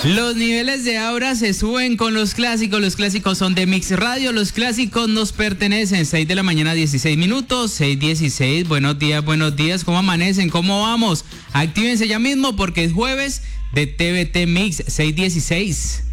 Los niveles de aura se suben con los clásicos son de Mix Radio, los clásicos nos pertenecen. 6 de la mañana, 16 minutos, 6:16, buenos días, ¿cómo amanecen? ¿Cómo vamos? Actívense ya mismo porque es jueves de TVT Mix, 6:16.